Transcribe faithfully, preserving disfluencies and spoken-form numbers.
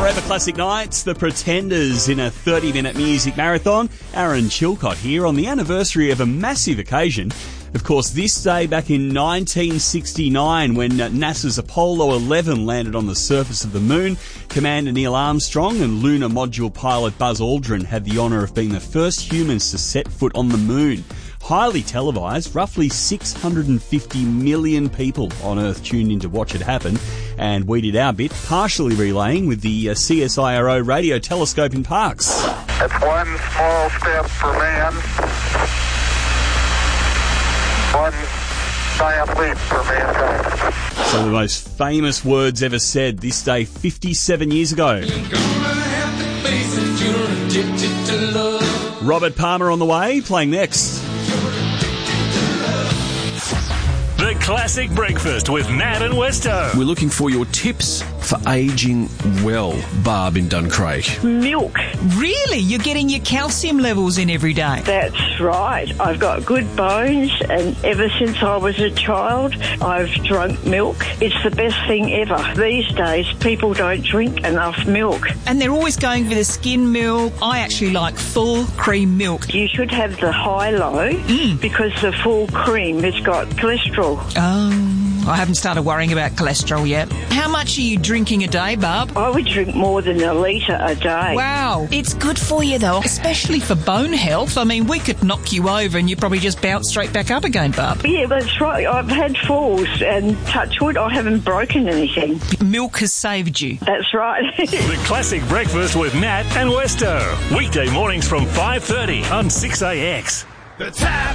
Forever Classic Nights, The Pretenders in a thirty-minute music marathon. Aaron Chilcott here on the anniversary of a massive occasion. Of course, this day back in nineteen sixty-nine, when NASA's Apollo eleven landed on the surface of the moon, Commander Neil Armstrong and lunar module pilot Buzz Aldrin had the honour of being the first humans to set foot on the moon. Highly televised, roughly six hundred fifty million people on Earth tuned in to watch it happen, and we did our bit, partially relaying with the uh, C S I R O radio telescope in Parkes. It's one small step for man, one giant leap for mankind. Some of the most famous words ever said this day fifty-seven years ago. Robert Palmer on the way, playing next. The Classic Breakfast with Nat and Westo. We're looking for your tips for ageing well. Barb in Duncraig. Milk. Really? You're getting your calcium levels in every day? That's right. I've got good bones, and ever since I was a child, I've drunk milk. It's the best thing ever. These days, people don't drink enough milk. And they're always going for the skim milk. I actually like full cream milk. You should have the high-low Mm. because the full cream has got cholesterol. Oh, I haven't started worrying about cholesterol yet. How much are you drinking a day, Barb? I would drink more than a litre a day. Wow. It's good for you, though, especially for bone health. I mean, we could knock you over and you probably just bounce straight back up again, Barb. Yeah, that's right. I've had falls, and touch wood, I haven't broken anything. Milk has saved you. That's right. The Classic Breakfast with Nat and Westo. Weekday mornings from five thirty on six A X. The tap.